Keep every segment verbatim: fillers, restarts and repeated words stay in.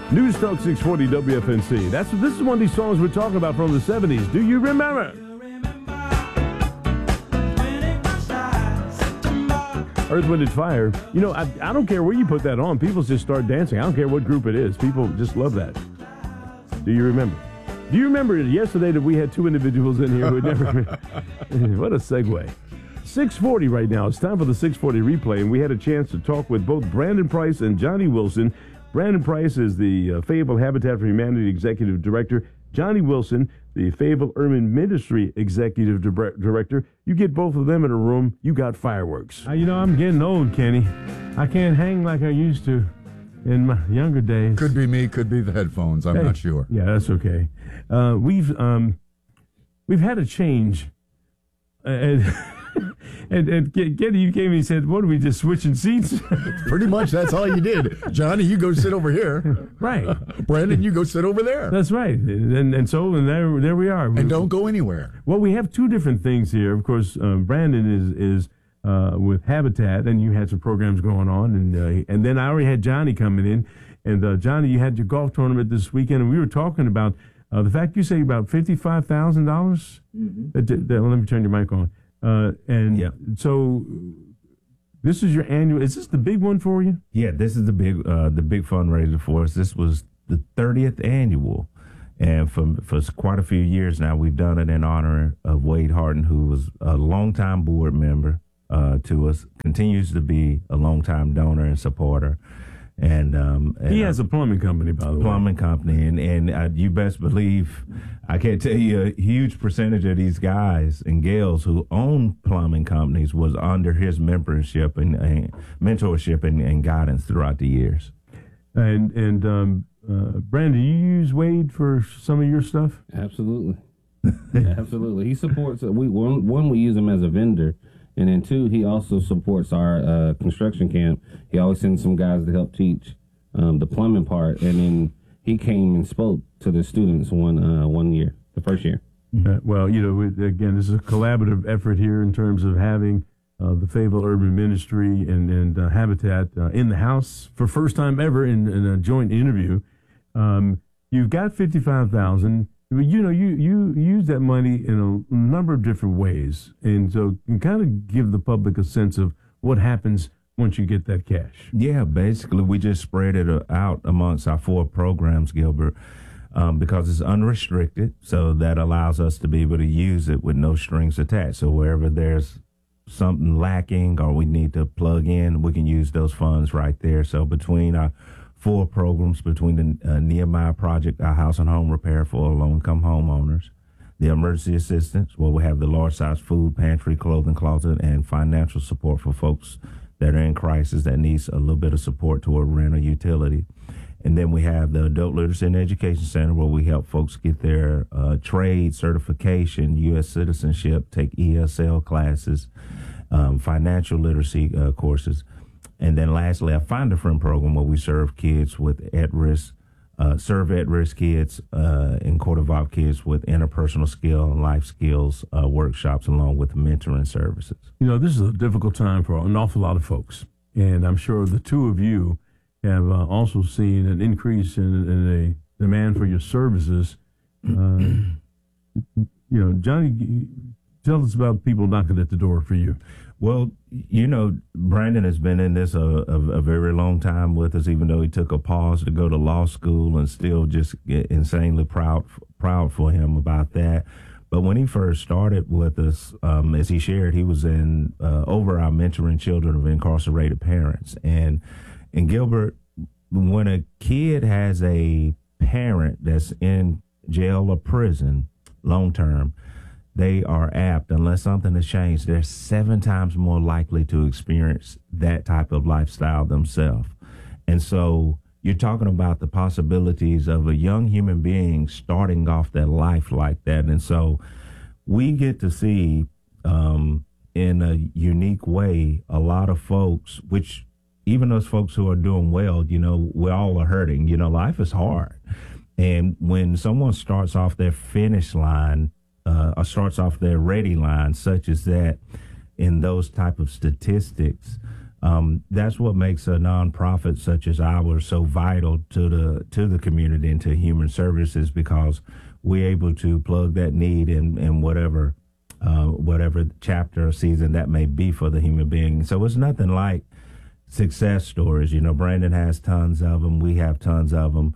News Talk six forty W F N C. That's this is one of these songs we're talking about from the seventies. Do you remember? Earth, Wind and Fire. You know, I, I don't care where you put that on. People just start dancing. I don't care what group it is. People just love that. Do you remember? Do you remember yesterday that we had two individuals in here who had never... What a segue. six forty right now. It's time for the six forty replay, and we had a chance to talk with both Brandon Price and Johnny Wilson. Brandon Price is the uh, Fayetteville Habitat for Humanity Executive Director. Johnny Wilson, the Fayetteville Urban Ministry Executive Di- Director. You get both of them in a room, you got fireworks. Uh, you know, I'm getting old, Kenny. I can't hang like I used to in my younger days. Could be me, could be the headphones. I'm hey, not sure. Yeah, that's okay. Uh, we've um, we've had a change. Uh, and, and, and Kenny, you came and said, what are we, just switching seats? Pretty much, that's all you did. Johnny, you go sit over here. Right. Brandon, you go sit over there. That's right. And and so and there there we are. And don't go anywhere. Well, we have two different things here. Of course, uh, Brandon is is uh, with Habitat, and you had some programs going on. And uh, and then I already had Johnny coming in. And uh, Johnny, you had your golf tournament this weekend, and we were talking about uh, the fact you say about fifty-five thousand dollars. Mm-hmm. Well, let me turn your mic on. Uh, and yeah. so this is your annual. Is this the big one for you? Yeah, this is the big uh, the big fundraiser for us. This was the thirtieth annual, and for for quite a few years now, we've done it in honor of Wade Harden, who was a longtime board member uh, to us, continues to be a longtime donor and supporter. And, um, and he has a plumbing company, by the way. Plumbing company, and and uh, you best believe, I can't tell you a huge percentage of these guys and gals who own plumbing companies was under his membership and, and mentorship and, and guidance throughout the years. And and um, uh, Brandon, you use Wade for some of your stuff? Absolutely, absolutely. He supports. We one, one we use him as a vendor. And then, two, he also supports our uh, construction camp. He always sends some guys to help teach um, the plumbing part. And then he came and spoke to the students one uh, one year, the first year. Uh, well, you know, again, this is a collaborative effort here in terms of having uh, the Fayetteville Urban Ministry and, and uh, Habitat uh, in the house for first time ever in, in a joint interview. Um, you've got fifty-five thousand dollars. But, you know, you, you use that money in a number of different ways. And so you can kind of give the public a sense of what happens once you get that cash. Yeah, basically, we just spread it out amongst our four programs, Gilbert, um, because it's unrestricted. So that allows us to be able to use it with no strings attached. So wherever there's something lacking or we need to plug in, we can use those funds right there. So between our four programs, between the uh, Nehemiah Project, our house and home repair for low-income homeowners, the emergency assistance, where we have the large-size food pantry, clothing closet, and financial support for folks that are in crisis that needs a little bit of support toward rent or utility. And then we have the Adult Literacy and Education Center, where we help folks get their uh, trade certification, U S citizenship, take E S L classes, um, financial literacy uh, courses. And then lastly, a Find a Friend program where we serve kids with at-risk, uh, serve at-risk kids uh, and Court of Op kids with interpersonal skill and life skills uh, workshops along with mentoring services. You know, this is a difficult time for an awful lot of folks. And I'm sure the two of you have uh, also seen an increase in, in a demand for your services. Uh, you know, Johnny, tell us about people knocking at the door for you. Well, you know, Brandon has been in this a, a, a very long time with us, even though he took a pause to go to law school, and still just insanely proud proud for him about that. But when he first started with us, um, as he shared, he was in uh, over our mentoring children of incarcerated parents. And, and Gilbert, when a kid has a parent that's in jail or prison long term, they are apt, unless something has changed, they're seven times more likely to experience that type of lifestyle themselves. And so you're talking about the possibilities of a young human being starting off their life like that. And so we get to see um, in a unique way a lot of folks, which even those folks who are doing well, you know, we all are hurting. You know, life is hard. And when someone starts off their finish line, Uh, or starts off their ready line, such as that, in those type of statistics, Um, that's what makes a nonprofit such as ours so vital to the to the community and to human services, because we're able to plug that need in, in whatever uh, whatever chapter or season that may be for the human being. So it's nothing like success stories. You know, Brandon has tons of them. We have tons of them.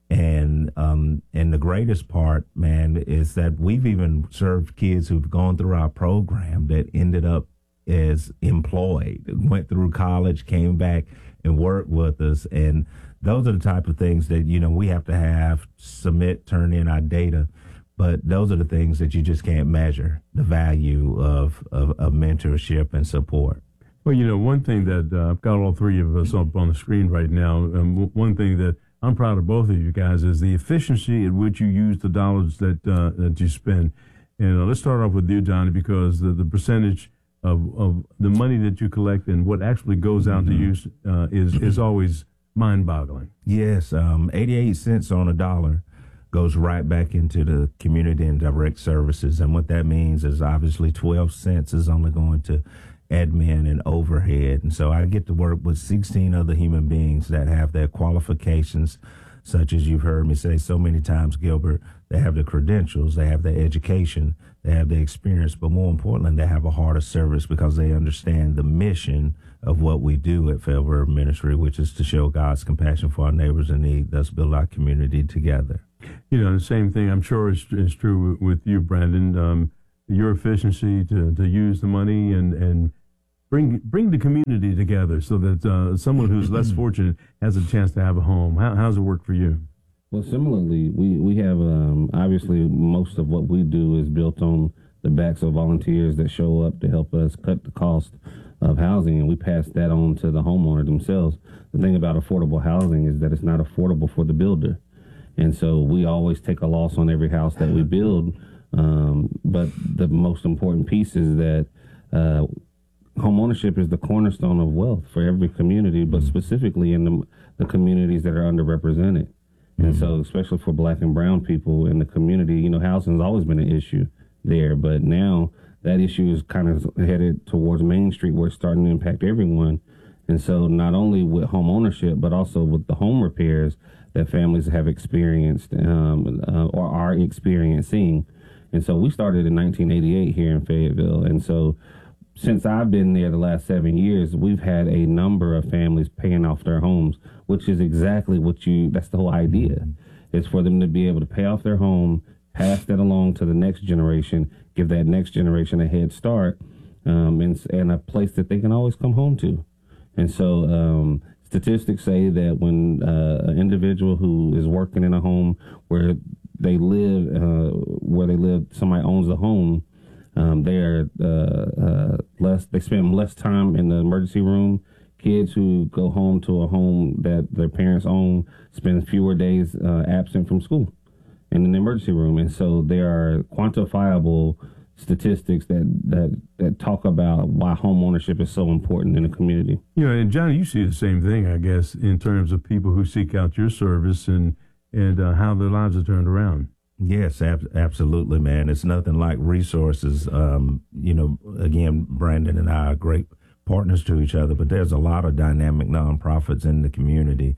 And um, and the greatest part, man, is that we've even served kids who've gone through our program that ended up as employed, went through college, came back and worked with us. And those are the type of things that, you know, we have to have, submit, turn in our data. But those are the things that you just can't measure, the value of, of, of mentorship and support. Well, you know, one thing that uh, I've got all three of us up on the screen right now. Um, w- one thing that I'm proud of both of you guys is the efficiency at which you use the dollars that uh, that you spend. And uh, let's start off with you, Johnny, because the, the percentage of, of the money that you collect and what actually goes out mm-hmm. to use uh, is is always mind-boggling. Yes, um, eighty-eight cents on a dollar goes right back into the community and direct services. And what that means is obviously twelve cents is only going to admin and overhead. And so I get to work with sixteen other human beings that have their qualifications, such as you've heard me say so many times, Gilbert. They have the credentials, they have the education, they have the experience, but more importantly, they have a heart of service because they understand the mission of what we do at Fayetteville Urban Ministry, which is to show God's compassion for our neighbors in need, thus build our community together. You know, the same thing I'm sure is, is true with you, Brandon. Um, your efficiency to, to use the money and, and Bring bring the community together so that uh, someone who's less fortunate has a chance to have a home. How how's it work for you? Well, similarly, we we have um, obviously most of what we do is built on the backs of volunteers that show up to help us cut the cost of housing, and we pass that on to the homeowner themselves. The thing about affordable housing is that it's not affordable for the builder, and so we always take a loss on every house that we build. Um, but the most important piece is that uh, homeownership is the cornerstone of wealth for every community, but specifically in the, the communities that are underrepresented. Mm-hmm. And so, especially for black and brown people in the community, you know, housing has always been an issue there, but now that issue is kind of headed towards Main Street, where it's starting to impact everyone. And so, not only with home ownership, but also with the home repairs that families have experienced um, uh, or are experiencing. And so, we started in nineteen eighty-eight here in Fayetteville, and so since I've been there the last seven years, we've had a number of families paying off their homes, which is exactly what you, that's the whole idea. It's for them to be able to pay off their home, pass that along to the next generation, give that next generation a head start, um, and, and a place that they can always come home to. And so um, statistics say that when uh, an individual who is working in a home where they live, uh, where they live, somebody owns the home, Um, they are uh, uh, less. They spend less time in the emergency room. Kids who go home to a home that their parents own spend fewer days uh, absent from school and in the emergency room. And so there are quantifiable statistics that, that, that talk about why home ownership is so important in the community. You know, and Johnny, you see the same thing, I guess, in terms of people who seek out your service and and uh, how their lives are turned around. Yes, ab- absolutely, man. It's nothing like resources. Um, you know, again, Brandon and I are great partners to each other, but there's a lot of dynamic nonprofits in the community.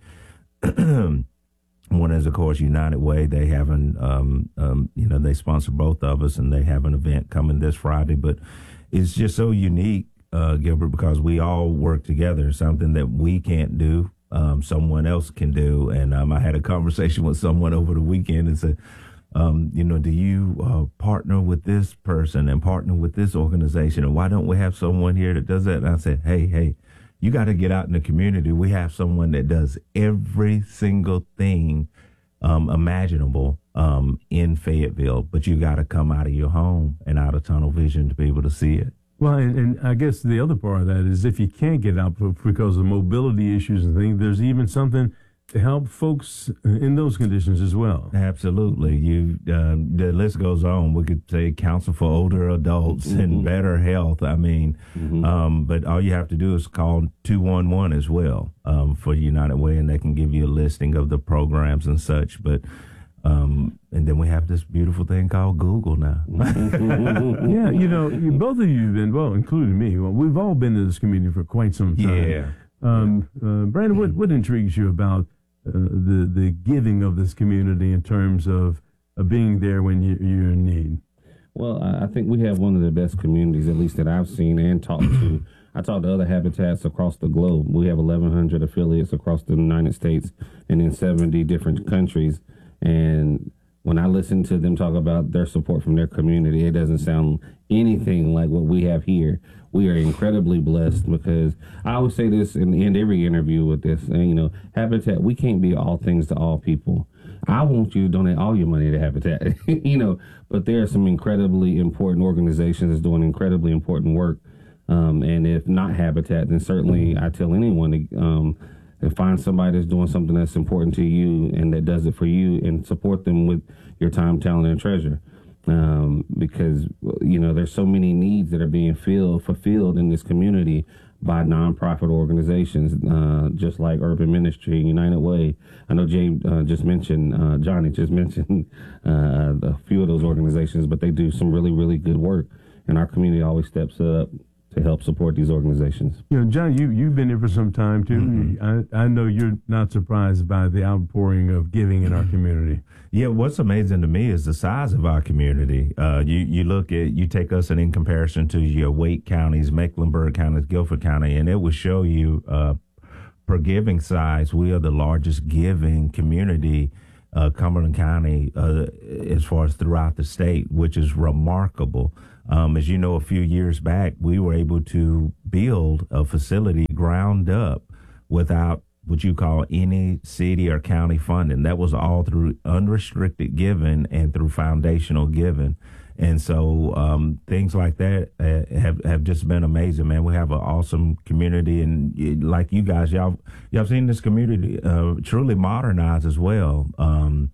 One is, of course, United Way. They have an, um, um, you know, they sponsor both of us, and they have an event coming this Friday. But it's just so unique, uh, Gilbert, because we all work together. Something that we can't do, um, someone else can do. And um, I had a conversation with someone over the weekend and said, Um, you know, do you uh, partner with this person and partner with this organization? And why don't we have someone here that does that? And I said, hey, hey, you got to get out in the community. We have someone that does every single thing um, imaginable um, in Fayetteville, but you got to come out of your home and out of tunnel vision to be able to see it. Well, and, and I guess the other part of that is if you can't get out because of mobility issues and things, there's even something to help folks in those conditions as well. Absolutely. You, uh, the list goes on. We could say counsel for older adults mm-hmm. and better health. I mean, mm-hmm. um, but all you have to do is call two one one as well um, for United Way, and they can give you a listing of the programs and such. But Um, and then we have this beautiful thing called Google now. Yeah, you know, you, both of you have been, well, including me, well, we've all been in this community for quite some time. Yeah. Um, uh, Brandon, what, what intrigues you about uh, the, the giving of this community in terms of uh, being there when you, you're in need? Well, I I think we have one of the best communities, at least that I've seen and talked to. I talked to other habitats across the globe. We have eleven hundred affiliates across the United States and in seventy different countries. And when I listen to them talk about their support from their community, it doesn't sound anything like what we have here. We are incredibly blessed because I always say this in, in every interview with this, and, you know, Habitat, we can't be all things to all people. I want you to donate all your money to Habitat, you know, but there are some incredibly important organizations that's doing incredibly important work. Um, and if not Habitat, then certainly I tell anyone to, um, to find somebody that's doing something that's important to you and that does it for you and support them with your time, talent, and treasure. Um, because, you know, there's so many needs that are being filled, fulfilled in this community by nonprofit organizations, uh, just like Urban Ministry, United Way. I know Jay uh, just mentioned, uh, Johnny just mentioned uh, a few of those organizations, but they do some really, really good work. And our community always steps up to help support these organizations. You know, John, you, you've been here for some time, too. Mm-hmm. I, I know you're not surprised by the outpouring of giving in our community. Yeah, what's amazing to me is the size of our community. Uh, you, you look at, you take us and in comparison to your Wake counties, Mecklenburg counties, Guilford County, and it will show you uh, per giving size, we are the largest giving community, uh, Cumberland County, uh, as far as throughout the state, which is remarkable. Um, as you know, a few years back, we were able to build a facility ground up without what you call any city or county funding. That was all through unrestricted giving and through foundational giving. And so um, things like that uh, have, have just been amazing, man. We have an awesome community. And uh, like you guys, y'all, y'all seen this community uh, truly modernize as well. Um,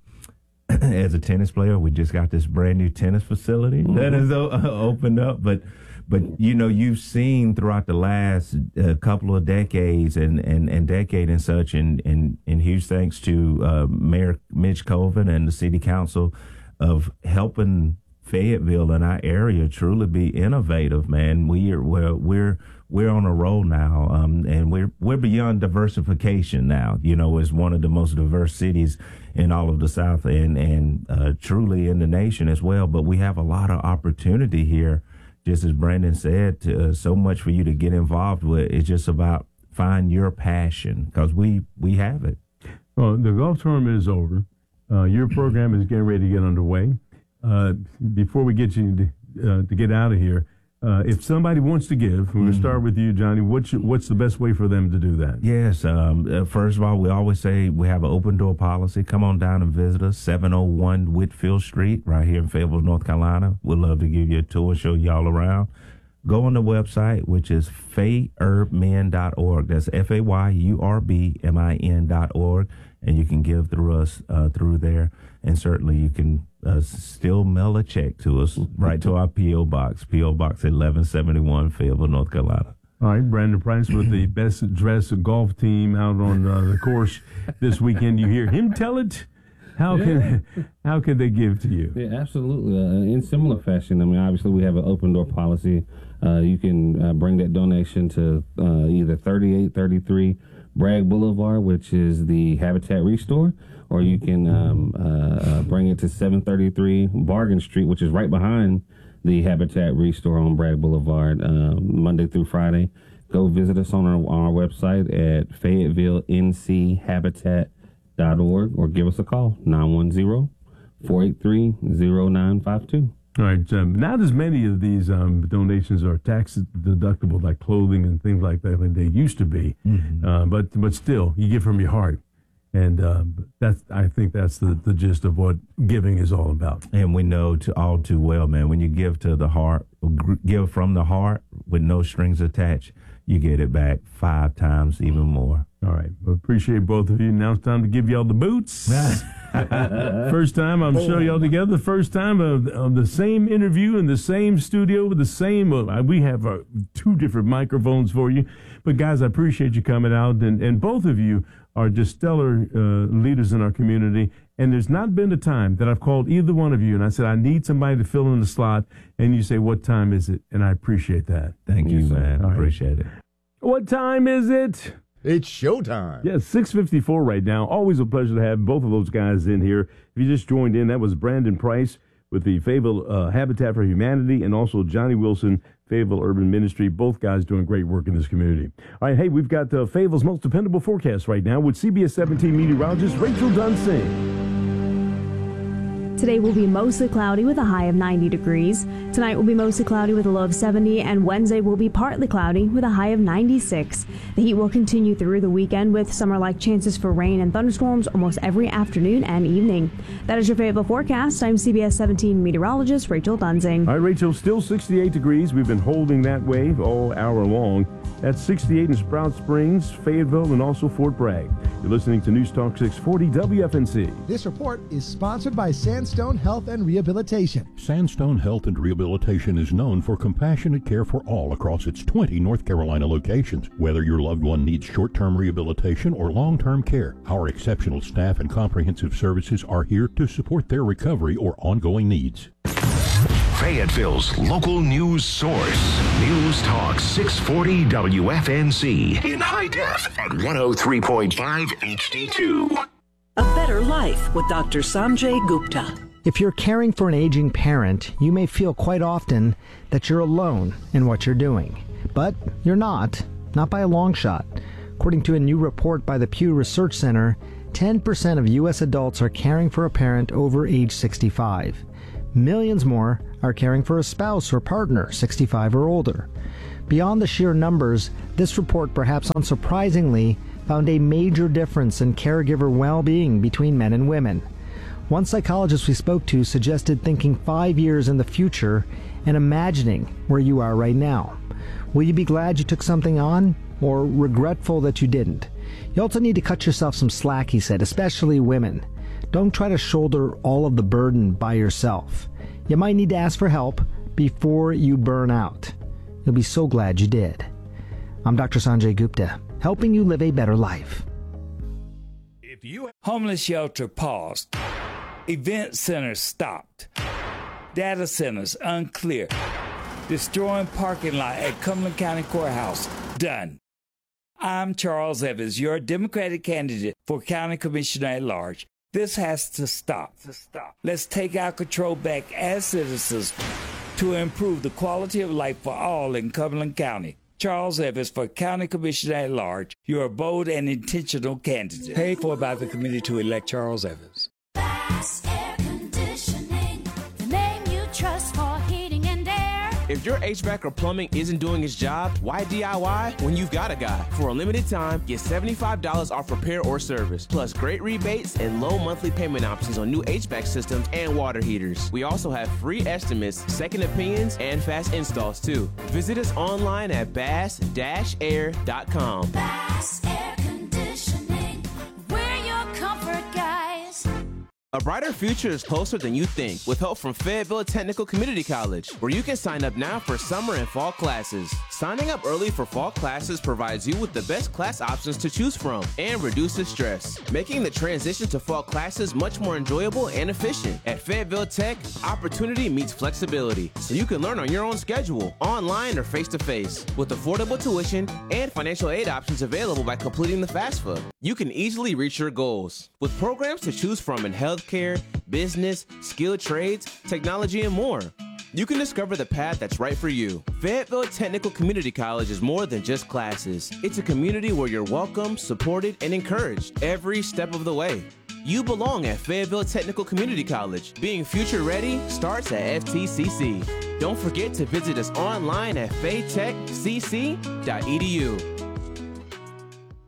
As a tennis player, we just got this brand new tennis facility mm-hmm. that is uh, opened up. But, but you know, you've seen throughout the last uh, couple of decades and, and, and decade and such, and, and, and huge thanks to uh, Mayor Mitch Colvin and the City Council of helping Fayetteville and our area truly be innovative, man. We are, we're, we're, we're on a roll now, um, and we're, we're beyond diversification now. You know, it's one of the most diverse cities in all of the South and, and, uh, truly in the nation as well. But we have a lot of opportunity here, just as Brandon said, to, uh, so much for you to get involved with. It's just about find your passion, because we, we have it. Well, the golf tournament is over. Uh, your program is getting ready to get underway. Uh, before we get you to, uh, to get out of here, uh, if somebody wants to give, we're going to start with you, Johnny. What's, what's the best way for them to do that? Yes. Um, uh, first of all, we always say we have an open door policy. Come on down and visit us, seven oh one Whitfield Street, right here in Fayetteville, North Carolina. We'd love to give you a tour, show you all around. Go on the website, which is fay urb min dot org. That's F A Y U R B M I N dot org. And you can give through us uh, through there. And certainly you can uh, still mail a check to us right to our P O Box, P O Box eleven seventy-one, Fayetteville, North Carolina. All right, Brandon Price with the best dressed golf team out on uh, the course this weekend. You hear him tell it. How yeah. can how can they give to you? Yeah, absolutely. Uh, in similar fashion, I mean, obviously we have an open door policy. Uh, you can uh, bring that donation to uh, either thirty-eight thirty-three Bragg Boulevard, which is the Habitat Restore, or you can um, uh, uh, bring it to seven thirty-three Bargain Street, which is right behind the Habitat Restore on Bragg Boulevard, uh, Monday through Friday. Go visit us on our, on our website at Fayetteville N C Habitat dot org or give us a call, nine one zero, four eight three, zero nine five two. All right. Um, not as many of these um, donations are tax deductible, like clothing and things like that, like they used to be. Mm-hmm. Uh, but but still, you give from your heart. And um, that's, I think that's the, the gist of what giving is all about. And we know to all too well, man, when you give to the heart, give from the heart with no strings attached, you get it back five times, even more. All right. Well, appreciate both of you. Now it's time to give y'all the boots. First time I'm showing y'all together. The first time of, of the same interview in the same studio with the same. Uh, we have uh, two different microphones for you. But guys, I appreciate you coming out, and, and both of you are just stellar uh, leaders in our community. And there's not been a time that I've called either one of you and I said, I need somebody to fill in the slot. And you say, what time is it? And I appreciate that. Thank you, man. All right. Appreciate it. What time is it? It's showtime. Yes, six fifty-four right now. Always a pleasure to have both of those guys in here. If you just joined in, that was Brandon Price with the Fayetteville uh, Habitat for Humanity, and also Johnny Wilson, Fayetteville Urban Ministry. Both guys doing great work in this community. All right, hey, we've got uh, Fayetteville's most dependable forecast right now with C B S seventeen meteorologist Rachel Dunsing. Today will be mostly cloudy with a high of ninety degrees. Tonight will be mostly cloudy with a low of seventy, and Wednesday will be partly cloudy with a high of ninety-six. The heat will continue through the weekend with summer-like chances for rain and thunderstorms almost every afternoon and evening. That is your Fayetteville forecast. I'm C B S seventeen meteorologist Rachel Dunsing. All right, Rachel, still sixty-eight degrees. We've been holding that way all hour long. That's sixty-eight in Sprout Springs, Fayetteville, and also Fort Bragg. You're listening to News Talk six forty W F N C. This report is sponsored by Sandstone Health and Rehabilitation. Sandstone Health and Rehabilitation is known for compassionate care for all across its twenty North Carolina locations. Whether your loved one needs short-term rehabilitation or long-term care, our exceptional staff and comprehensive services are here to support their recovery or ongoing needs. Fayetteville's local news source. News Talk six forty W F N C. In high def at one oh three point five H D two. A Better Life with Doctor Sanjay Gupta. If you're caring for an aging parent, you may feel quite often that you're alone in what you're doing. But you're not, not by a long shot. According to a new report by the Pew Research Center, ten percent of U S adults are caring for a parent over age sixty-five. Millions more are caring for a spouse or partner sixty-five or older. Beyond the sheer numbers, this report, perhaps unsurprisingly, found a major difference in caregiver well-being between men and women. One psychologist we spoke to suggested thinking five years in the future and imagining where you are right now. Will you be glad you took something on, or regretful that you didn't? You also need to cut yourself some slack, he said, especially women. Don't try to shoulder all of the burden by yourself. You might need to ask for help before you burn out. You'll be so glad you did. I'm Doctor Sanjay Gupta, helping you live a better life. If you homeless shelter paused, event centers stopped, data centers unclear, destroying parking lot at Cumberland County Courthouse done. I'm Charles Evans, your Democratic candidate for County Commissioner at Large. This has to stop. To stop. Let's take our control back as citizens to improve the quality of life for all in Cumberland County. Charles Evans for County Commissioner at Large, your bold and intentional candidate. Paid for by the committee to elect Charles Evans. Bass Air Conditioning, the name you trust for heating and air. If your H V A C or plumbing isn't doing its job, why D I Y when you've got a guy? For a limited time, get seventy-five dollars off repair or service, plus great rebates and low monthly payment options on new H V A C systems and water heaters. We also have free estimates, second opinions, and fast installs too. Visit us online at bass dash air dot com. Bass Air Conditioning, we're your comfort guys. A brighter future is closer than you think with help from Fayetteville Technical Community College, where you can sign up now for summer and fall classes. Signing up early for fall classes provides you with the best class options to choose from and reduces stress, making the transition to fall classes much more enjoyable and efficient. At Fayetteville Tech, opportunity meets flexibility, so you can learn on your own schedule, online or face-to-face, with affordable tuition and financial aid options available by completing the FAFSA. You can easily reach your goals. With programs to choose from in healthcare, business, skilled trades, technology, and more, you can discover the path that's right for you. Fayetteville Technical Community College is more than just classes. It's a community where you're welcome, supported, and encouraged every step of the way. You belong at Fayetteville Technical Community College. Being future ready starts at F T C C. Don't forget to visit us online at faytech c c dot e d u.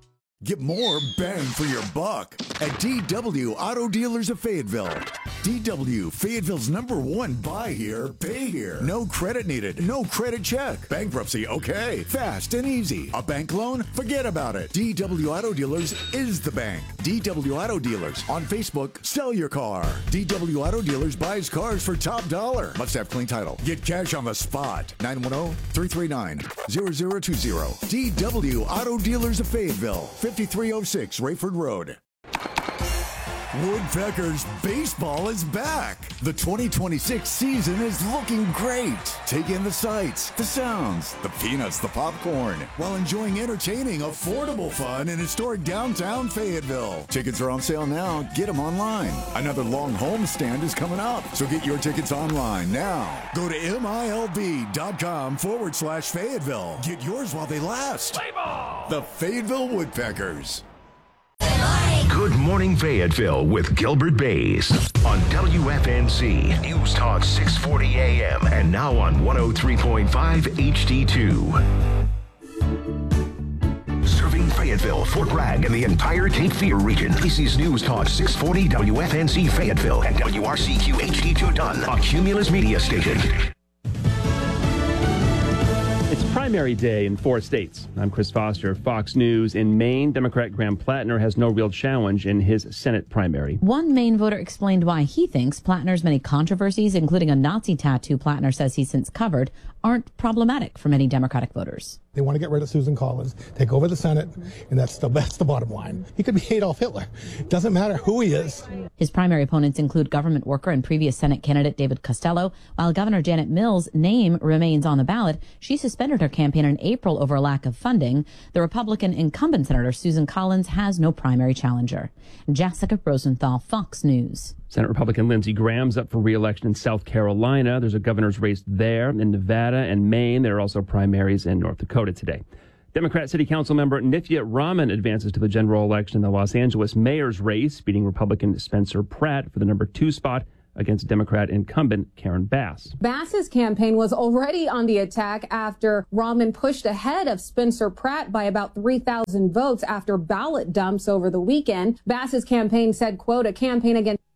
Get more bang for your buck at D W Auto Dealers of Fayetteville. D W, Fayetteville's number one buy here, pay here. No credit needed, no credit check. Bankruptcy, okay. Fast and easy. A bank loan? Forget about it. D W Auto Dealers is the bank. D W Auto Dealers. On Facebook, sell your car. D W Auto Dealers buys cars for top dollar. Must have clean title. Get cash on the spot. nine one zero, three three nine, zero zero two zero. D W Auto Dealers of Fayetteville. fifty-three oh six Rayford Road. Woodpeckers baseball is back. The twenty twenty-six season is looking great. Take in the sights, the sounds, the peanuts, the popcorn, while enjoying entertaining, affordable fun in historic downtown Fayetteville. Tickets are on sale now. Get them online. Another long homestand is coming up, so get your tickets online now. Go to milb.com forward slash Fayetteville. Get yours while they last. Play ball! The Fayetteville Woodpeckers. Good Morning Fayetteville with Gilbert Bays on W F N C News Talk six forty A M and now on one oh three point five H D two. Serving Fayetteville, Fort Bragg, and the entire Cape Fear region. This is News Talk six forty W F N C Fayetteville and W R C Q H D two Dunn, a Cumulus media station. It's primary day in four states. I'm Chris Foster, Fox News. In Maine, Democrat Graham Plattner has no real challenge in his Senate primary. One Maine voter explained why he thinks Plattner's many controversies, including a Nazi tattoo Plattner says he's since covered, aren't problematic for many Democratic voters. They want to get rid of Susan Collins, take over the Senate, and that's the, that's the bottom line. He could be Adolf Hitler. Doesn't matter who he is. His primary opponents include government worker and previous Senate candidate David Costello. While Governor Janet Mills' name remains on the ballot, she suspended her campaign in April over a lack of funding. The Republican incumbent Senator Susan Collins has no primary challenger. Jessica Rosenthal, Fox News. Senate Republican Lindsey Graham's up for re-election in South Carolina. There's a governor's race there. In Nevada and Maine, there are also primaries in North Dakota today. Democrat City Council member Nithya Raman advances to the general election in the Los Angeles mayor's race, beating Republican Spencer Pratt for the number two spot against Democrat incumbent Karen Bass. Bass's campaign was already on the attack after Raman pushed ahead of Spencer Pratt by about three thousand votes after ballot dumps over the weekend. Bass's campaign said, quote, a campaign against